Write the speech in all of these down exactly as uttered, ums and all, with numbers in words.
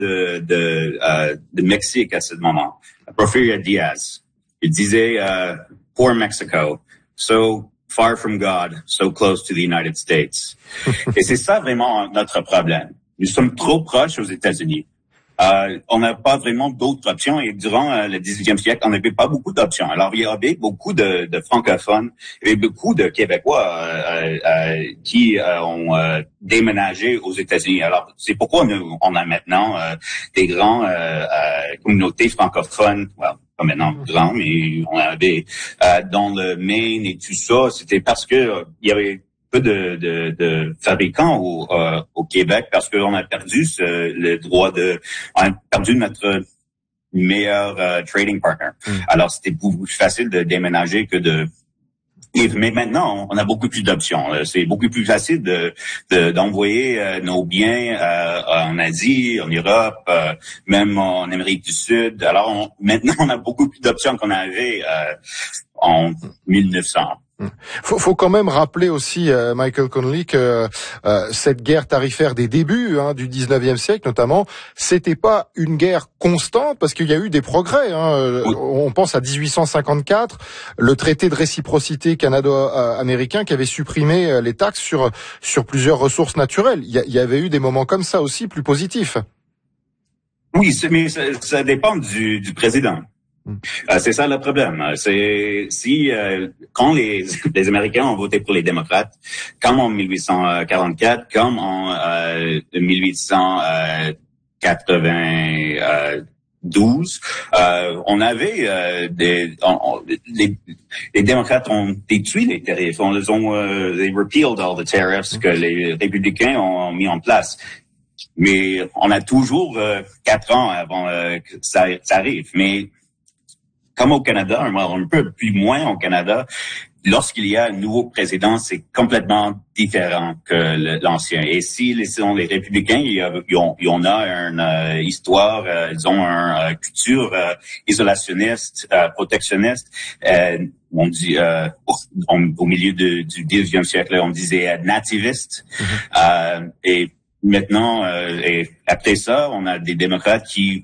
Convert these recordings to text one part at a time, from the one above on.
de, de, euh, de Mexique à ce moment, Porfirio Diaz. Il disait, euh, poor Mexico, so far from God, so close to the United States. Et c'est ça vraiment notre problème. Nous sommes trop proches aux États-Unis. Euh, on n'a pas vraiment d'autres options et durant euh, le dix-huitième siècle, on n'avait pas beaucoup d'options. Alors, il y avait beaucoup de, de francophones, il y avait beaucoup de Québécois euh, euh, qui euh, ont euh, déménagé aux États-Unis. Alors, c'est pourquoi nous, on a maintenant euh, des grands euh, euh, communautés francophones. Well, pas maintenant grands, mais on avait euh, dans le Maine et tout ça. C'était parce que euh, il y avait peu de, de, de fabricants au, euh, au Québec parce qu'on a perdu ce, le droit de, on a perdu notre meilleur euh, trading partner. Mm. Alors c'était beaucoup plus facile de déménager que de vivre. Mais maintenant, on a beaucoup plus d'options. C'est beaucoup plus facile de, de d'envoyer euh, nos biens euh, en Asie, en Europe, euh, même en Amérique du Sud. Alors on, maintenant, on a beaucoup plus d'options qu'on avait euh, en mille neuf cents. Faut, faut quand même rappeler aussi, euh, Michael Connelly, que euh, cette guerre tarifaire des débuts hein, du dix-neuvième siècle, notamment, c'était pas une guerre constante parce qu'il y a eu des progrès. Hein. Oui. On pense à dix-huit cent cinquante-quatre, le traité de réciprocité canado-américain qui avait supprimé les taxes sur sur plusieurs ressources naturelles. Il y, a, il y avait eu des moments comme ça aussi, plus positifs. Oui, mais ça, ça dépend du, du président. Euh, c'est ça le problème. C'est si euh, quand les, les Américains ont voté pour les démocrates, comme en mille huit cent quarante-quatre, comme en euh, mille huit cent quatre-vingt-douze, euh, on avait euh, des on, on, les, les démocrates ont détruit les tarifs, on les ont euh, they repealed all the tariffs que les républicains ont mis en place. Mais on a toujours euh, quatre ans avant euh, que ça, ça arrive. Mais comme au Canada, un peu plus moins au Canada, lorsqu'il y a un nouveau président, c'est complètement différent que l'ancien. Et si les, sont les républicains, ils ont, ils ont une euh, histoire, euh, ils ont une euh, culture euh, isolationniste, euh, protectionniste. Euh, on dit euh, au, au milieu de, du dix-neuvième siècle, on disait euh, nativiste. Mm-hmm. euh, et maintenant, euh, et après ça, on a des démocrates qui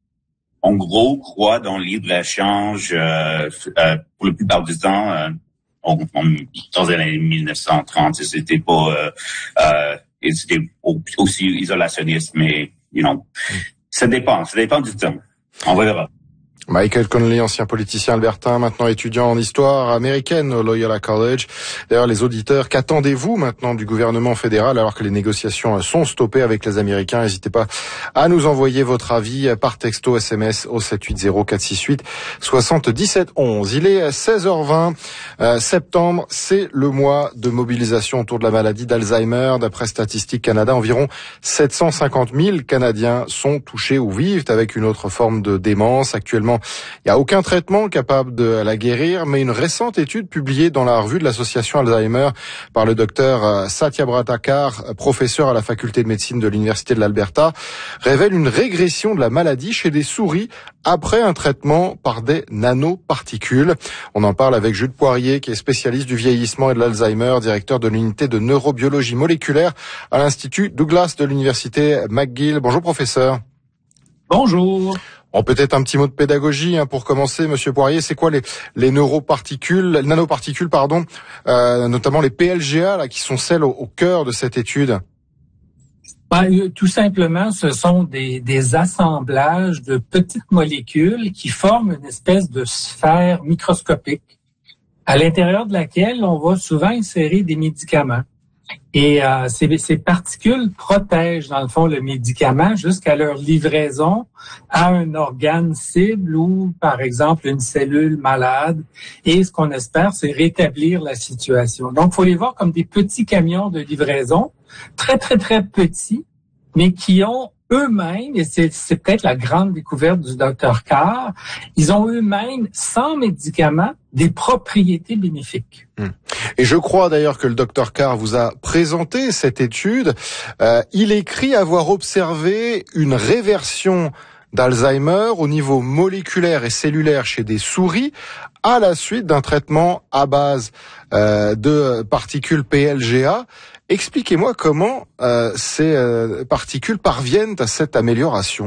en gros, croit dans le libre-échange euh, euh, pour la plupart du temps. Euh, on, on, dans les années mille neuf cent trente, c'était pas euh, euh, c'était aussi isolationniste, mais you know, ça dépend, ça dépend du temps. On verra. Michael Connelly, ancien politicien albertain, maintenant étudiant en histoire américaine au Loyola College. D'ailleurs, les auditeurs, qu'attendez-vous maintenant du gouvernement fédéral alors que les négociations sont stoppées avec les Américains? N'hésitez pas à nous envoyer votre avis par texto, S M S au sept huit zéro quatre six huit soixante-dix-sept onze. Il est seize heures vingt. Euh, septembre, c'est le mois de mobilisation autour de la maladie d'Alzheimer. D'après Statistique Canada, environ sept cent cinquante mille Canadiens sont touchés ou vivent avec une autre forme de démence. Actuellement, il n'y a aucun traitement capable de la guérir, mais une récente étude publiée dans la revue de l'association Alzheimer par le docteur Satyabrata Kar, professeur à la faculté de médecine de l'université de l'Alberta, révèle une régression de la maladie chez des souris après un traitement par des nanoparticules. On en parle avec Jules Poirier, qui est spécialiste du vieillissement et de l'Alzheimer, directeur de l'unité de neurobiologie moléculaire à l'Institut Douglas de l'université McGill. Bonjour professeur. Bonjour. Bon, peut-être un petit mot de pédagogie hein, pour commencer, Monsieur Poirier. C'est quoi les, les neuroparticules, les nanoparticules, pardon, euh, notamment les P L G A, là, qui sont celles au, au cœur de cette étude? Ben, tout simplement, ce sont des, des assemblages de petites molécules qui forment une espèce de sphère microscopique à l'intérieur de laquelle on va souvent insérer des médicaments. Et euh, ces, ces particules protègent, dans le fond, le médicament jusqu'à leur livraison à un organe cible ou, par exemple, une cellule malade. Et ce qu'on espère, c'est rétablir la situation. Donc, il faut les voir comme des petits camions de livraison, très, très, très petits, mais qui ont eux-mêmes, et c'est, c'est peut-être la grande découverte du docteur Kar, ils ont eux-mêmes, sans médicaments, des propriétés bénéfiques. Et je crois d'ailleurs que le docteur Kar vous a présenté cette étude. Euh, il écrit avoir observé une réversion d'Alzheimer au niveau moléculaire et cellulaire chez des souris à la suite d'un traitement à base euh, de particules P L G A. Expliquez-moi comment euh, ces euh, particules parviennent à cette amélioration.